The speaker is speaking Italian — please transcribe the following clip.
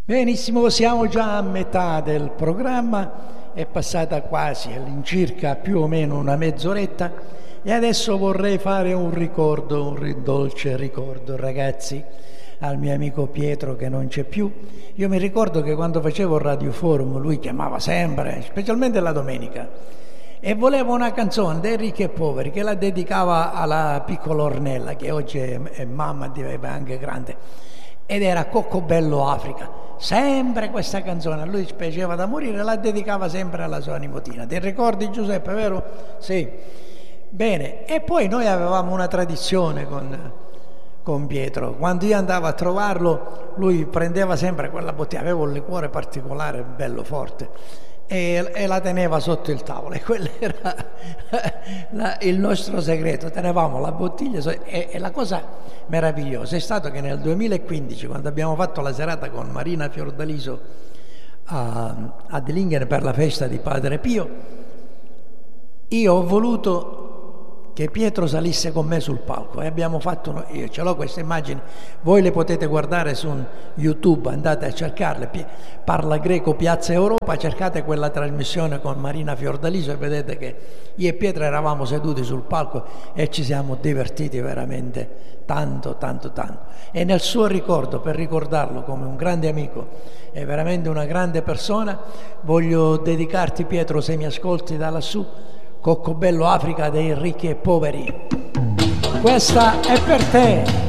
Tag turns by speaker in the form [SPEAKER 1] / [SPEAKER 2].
[SPEAKER 1] Benissimo, siamo già a metà del programma, è passata quasi all'incirca più o meno una mezz'oretta e adesso vorrei fare un ricordo, dolce ricordo, ragazzi, al mio amico Pietro che non c'è più. Io mi ricordo che quando facevo Radio Forum lui chiamava sempre, specialmente la domenica, e voleva una canzone dei ricchi e poveri che la dedicava alla piccola Ornella, che oggi è mamma, è anche grande, ed era Coccobello Africa. Sempre questa canzone, a lui piaceva da morire, la dedicava sempre alla sua nipotina. Ti ricordi, Giuseppe, vero? Sì. Bene, e poi noi avevamo una tradizione con Pietro. Quando io andavo a trovarlo, lui prendeva sempre quella bottiglia, aveva un liquore particolare, bello forte, e la teneva sotto il tavolo, e quello era il nostro segreto. Tenevamo la bottiglia e la cosa meravigliosa è stato che nel 2015, quando abbiamo fatto la serata con Marina Fiordaliso a Dillingen per la festa di Padre Pio, io ho voluto che Pietro salisse con me sul palco e abbiamo fatto, io ce l'ho queste immagini, voi le potete guardare su YouTube, andate a cercarle, Parla Greco Piazza Europa, cercate quella trasmissione con Marina Fiordaliso e vedete che io e Pietro eravamo seduti sul palco e ci siamo divertiti veramente tanto. E nel suo ricordo, per ricordarlo come un grande amico e veramente una grande persona, voglio dedicarti, Pietro, se mi ascolti da lassù, Coccobello Africa dei ricchi e poveri. Questa è per te.